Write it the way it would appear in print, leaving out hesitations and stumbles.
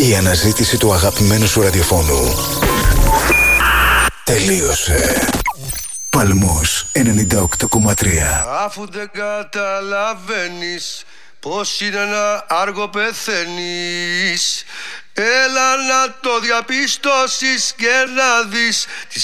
Η αναζήτηση του αγαπημένου σου ραδιοφώνου τελείωσε. Παλμός 98,3. Αφού δεν καταλαβαίνεις πως είναι ένα άργο πεθαίνεις, έλα να το διαπιστώσεις και να δεις